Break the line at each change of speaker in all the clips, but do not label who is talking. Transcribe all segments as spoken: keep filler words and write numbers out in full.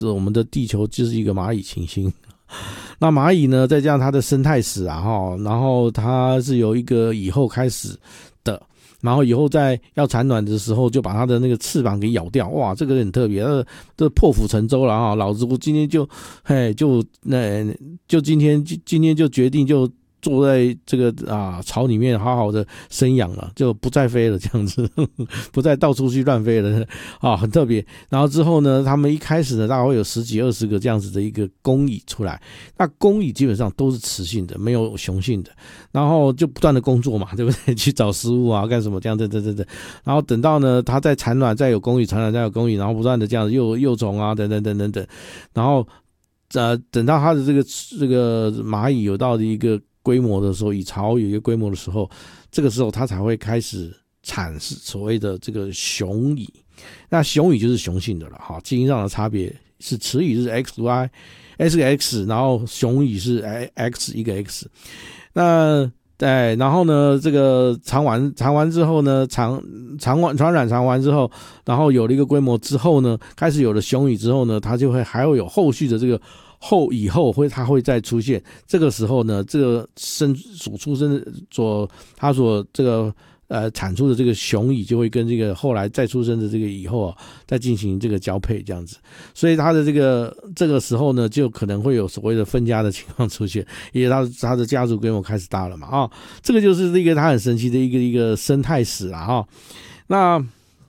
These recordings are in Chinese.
我们的地球就是一个蚂蚁行星。那蚂蚁呢，再加上它的生态史啊，然后它是由一个蚁后开始的，然后以后在要产卵的时候就把它的那个翅膀给咬掉，哇，这个很特别，这这破釜沉舟了哈，老子我今天就，嘿，就那就今天今天就决定就。坐在这个啊巢里面好好的生养了，就不再飞了这样子，呵呵不再到处去乱飞了啊，很特别。然后之后呢，他们一开始呢，大概会有十几二十个这样子的一个工蚁出来。那工蚁基本上都是雌性的，没有雄性的。然后就不断的工作嘛，对不对？去找食物啊，干什么这样，等等等等。然后等到呢，它再产卵，再有工蚁产卵，再有工蚁，然后不断的这样子幼幼虫啊，等等等等等。然后呃，等到它的这个这个蚂蚁有到的一个规模的时候，蚁巢有一个规模的时候，这个时候它才会开始产所谓的这个雄蚁。那雄蚁就是雄性的了哈，基因上的差别是雌蚁是 X Y S X， 然后雄蚁是 X 一个 X。那对，然后呢，这个产完产完之后呢，产产完传染产完之后，然后有了一个规模之后呢，开始有了雄蚁之后呢，它就会还会有后续的这个。后以后会它会再出现，这个时候呢，这个生所出生的所它所这个呃产出的这个雄蚁就会跟这个后来再出生的这个蚁后啊，再进行这个交配这样子，所以它的这个这个时候呢，就可能会有所谓的分家的情况出现，因为它它的家族规模开始大了嘛啊，这个就是一个它很神奇的一个一个生态史啊哈，那。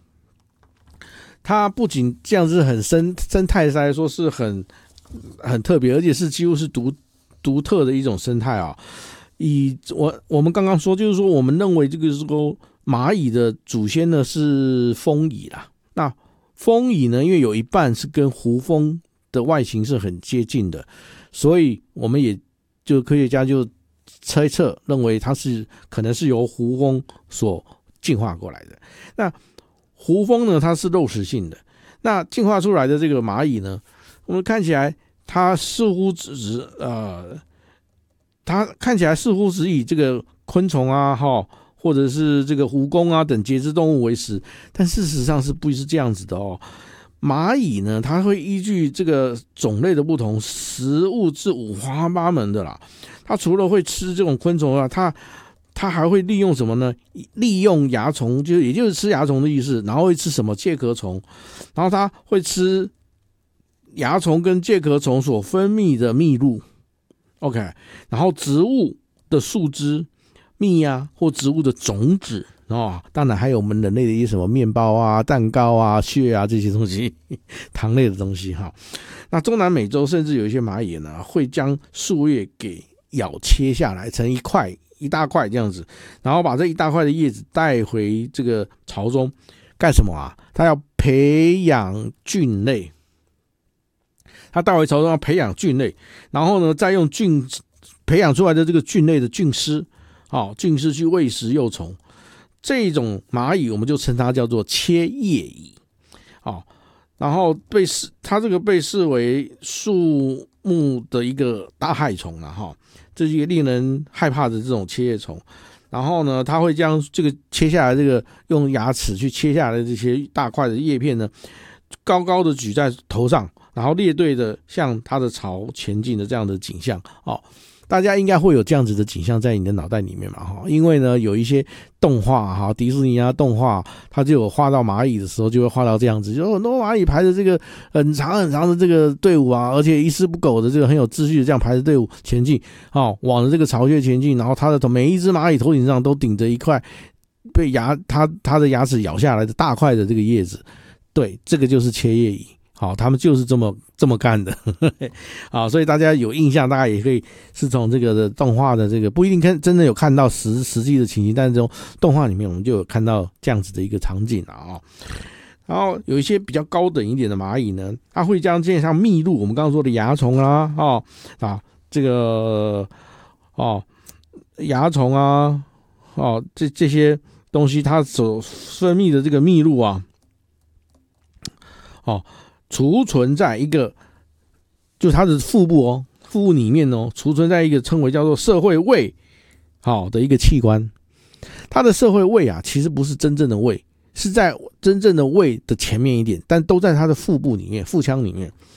它不仅这样子很生生态来说是很。很特别，而且是几乎是独独特的一种生态啊。以我我们刚刚说，就是说我们认为这个说蚂蚁的祖先呢是蜂蚁啦。那蜂蚁呢，因为有一半是跟胡蜂的外形是很接近的，所以我们也就科学家就猜测认为它是可能是由胡蜂所进化过来的。那胡蜂呢，它是肉食性的，那进化出来的这个蚂蚁呢？我们看起来，它似乎只是呃，它看起来似乎是以这个昆虫啊，哈，或者是这个蜈蚣啊等节肢动物为食，但事实上是不是这样子的哦？蚂蚁呢，它会依据这个种类的不同，食物是五花八门的啦。它除了会吃这种昆虫啊，它它还会利用什么呢？利用蚜虫，就也就是吃蚜虫的意思，然后会吃什么介壳虫，然后它会吃。蚜虫跟介壳虫所分泌的蜜露 ，OK， 然后植物的树枝、蜜啊，或植物的种子哦，当然还有我们人类的一些什么面包啊、蛋糕啊、血啊这些东西，糖类的东西哈。那中南美洲甚至有一些蚂蚁呢，会将树叶给咬切下来成一块一大块这样子，然后把这一大块的叶子带回这个巢中干什么啊？它要培养菌类。它带回巢中要培养菌类，然后呢，再用菌培养出来的这个菌类的菌丝，哦，菌丝去喂食幼虫。这种蚂蚁我们就称它叫做切叶蚁，哦，然后被视它这个被视为树木的一个大害虫了哈，这是一个令人害怕的这种切叶虫。然后呢，它会将这个切下来这个用牙齿去切下来的这些大块的叶片呢，高高的举在头上。然后列队的向它的巢前进的这样的景象哦，大家应该会有这样子的景象在你的脑袋里面嘛哈，因为呢有一些动画哈，迪士尼啊动画，它就有画到蚂蚁的时候就会画到这样子，就很多蚂蚁排着这个很长很长的这个队伍啊，而且一丝不苟的这个很有秩序的这样排着队伍前进，哦，往着这个巢穴前进，然后它的头每一只蚂蚁头顶上都顶着一块被牙它它的牙齿咬下来的大块的这个叶子，对，这个就是切叶蚁。好，他们就是这么这么干的，呵呵好，所以大家有印象，大家也可以是从这个的动画的这个不一定看真的有看到实实际的情形，但是这种动画里面我们就有看到这样子的一个场景啊、哦。然后有一些比较高等一点的蚂蚁呢，它会将这像蜜露，我们刚刚说的蚜虫啊，哦啊这个哦蚜虫啊，哦这这些东西它所分泌的这个蜜露啊，哦。储存在一个，就是它的腹部哦，腹部里面哦，储存在一个称为叫做社会胃，好的一个器官。它的社会胃啊，其实不是真正的胃，是在真正的胃的前面一点，但都在它的腹部里面、腹腔里面。